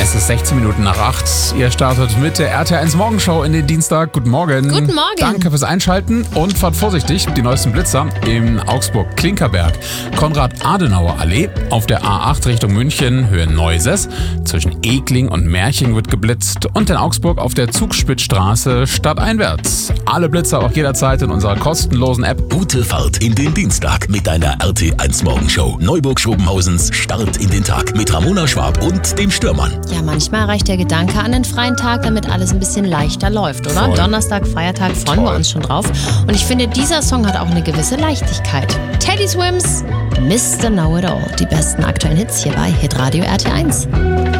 Es ist 16 Minuten nach 8. Ihr startet mit der RT1 Morgenshow in den Dienstag. Guten Morgen. Guten Morgen. Danke fürs Einschalten und fahrt vorsichtig. Die neuesten Blitzer in Augsburg-Klinkerberg. Konrad-Adenauer-Allee auf der A8 Richtung München, Höhe Neuses. Zwischen Egling und Merching wird geblitzt und in Augsburg auf der Zugspitzstraße stadteinwärts. Alle Blitzer auch jederzeit in unserer kostenlosen App. Gute Fahrt in den Dienstag mit deiner RT1 Morgenshow. Neuburg-Schobenhausens Start in den Tag mit Ramona Schwab und dem Stürmann. Ja, manchmal reicht der Gedanke an den freien Tag, damit alles ein bisschen leichter läuft, oder? Voll. Donnerstag, Feiertag, freuen wir uns schon drauf. Und ich finde, dieser Song hat auch eine gewisse Leichtigkeit. Teddy Swims, Mr. Know-It-All. Die besten aktuellen Hits hier bei Hitradio RT1.